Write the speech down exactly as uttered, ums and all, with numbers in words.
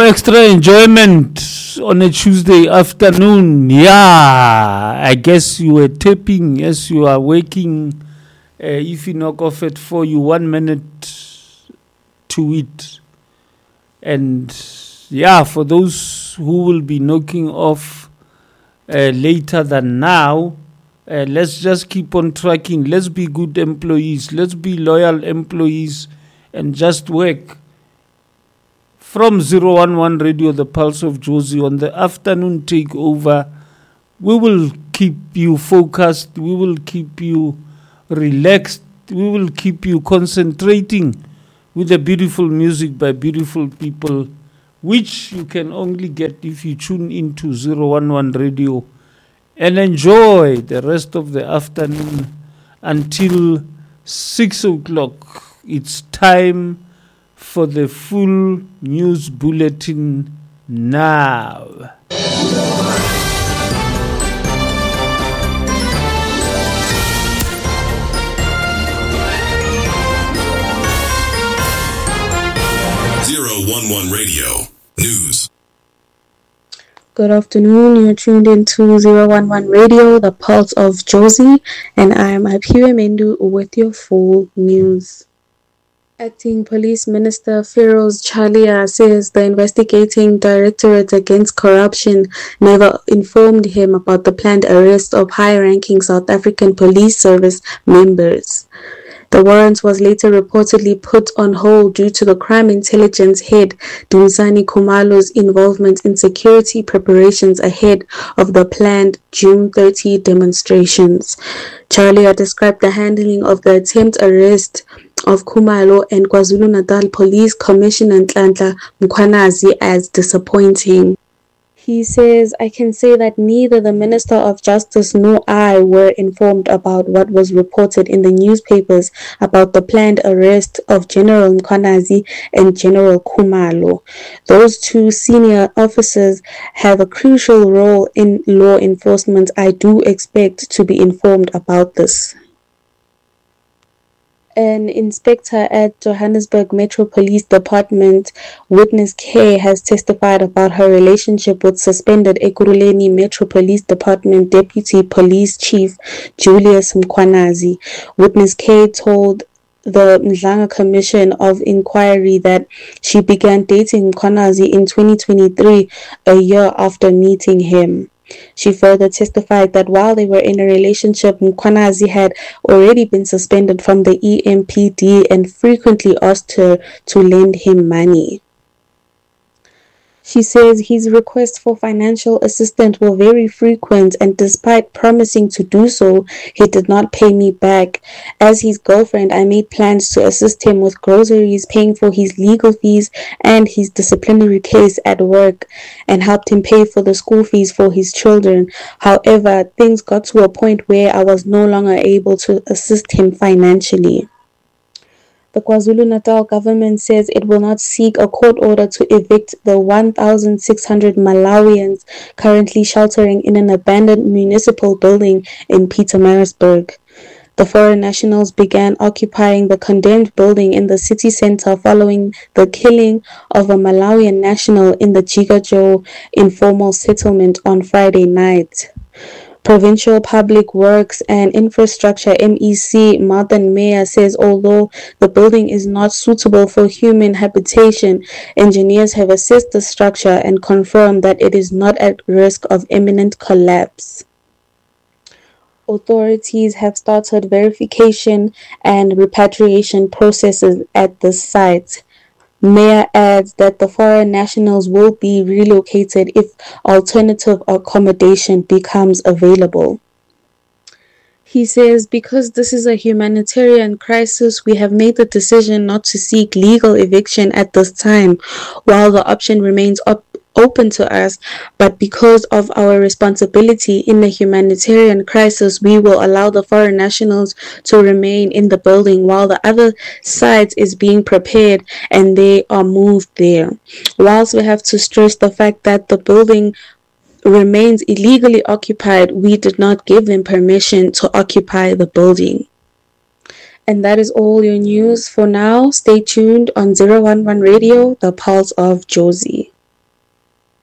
extra enjoyment on a Tuesday afternoon. Yeah, I guess you were tapping as you are waking. Uh, if you knock off at four, you one minute to it. And yeah, for those who will be knocking off uh, later than now, uh, let's just keep on tracking. Let's be good employees. Let's be loyal employees and just work. From zero one one Radio, the Pulse of Jozi, on the afternoon takeover, we will keep you focused, we will keep you relaxed, we will keep you concentrating with the beautiful music by beautiful people, which you can only get if you tune into zero one one Radio and enjoy the rest of the afternoon until six o'clock. It's time for the full news bulletin now. zero one one Radio News. Good afternoon. You're tuned into zero one one Radio, the Pulse of Jozi, and I'm Aphiwe Mendu with your full news. Acting Police Minister Feroz Chalia says the investigating Directorate Against Corruption never informed him about the planned arrest of high-ranking South African Police Service members. The warrant was later reportedly put on hold due to the crime intelligence head Dumisani Khumalo's involvement in security preparations ahead of the planned June thirtieth demonstrations. Chalia described the handling of the attempt arrest of Khumalo and KwaZulu-Natal Police Commissioner Nhlanhla Mkhwanazi as disappointing. He says, I can say that neither the Minister of Justice nor I were informed about what was reported in the newspapers about the planned arrest of General Mkhwanazi and General Khumalo. Those two senior officers have a crucial role in law enforcement. I do expect to be informed about this. An inspector at Johannesburg Metro Police Department, Witness K, has testified about her relationship with suspended Ekurhuleni Metro Police Department Deputy Police Chief Julius Mkhwanazi. Witness K told the Mdlanga Commission of Inquiry that she began dating Mkhwanazi in twenty twenty-three, a year after meeting him. She further testified that while they were in a relationship, Mkhwanazi had already been suspended from the E M P D and frequently asked her to lend him money. She says his requests for financial assistance were very frequent, and despite promising to do so, he did not pay me back. As his girlfriend, I made plans to assist him with groceries, paying for his legal fees and his disciplinary case at work, and helped him pay for the school fees for his children. However, things got to a point where I was no longer able to assist him financially. The KwaZulu-Natal government says it will not seek a court order to evict the one thousand six hundred Malawians currently sheltering in an abandoned municipal building in Pietermaritzburg. The foreign nationals began occupying the condemned building in the city center following the killing of a Malawian national in the Jigajo informal settlement on Friday night. Provincial Public Works and Infrastructure M E C Martin Meyer says although the building is not suitable for human habitation, engineers have assessed the structure and confirmed that it is not at risk of imminent collapse. Authorities have started verification and repatriation processes at the site. Mayor adds that the foreign nationals will be relocated if alternative accommodation becomes available. He says, because this is a humanitarian crisis, we have made the decision not to seek legal eviction at this time, while the option remains op- open to us, but because of our responsibility in the humanitarian crisis, we will allow the foreign nationals to remain in the building while the other site is being prepared and they are moved there. Whilst we have to stress the fact that the building remains illegally occupied, we did not give them permission to occupy the building. And that is all your news for now. Stay tuned on zero one one Radio, the Pulse of Jozi.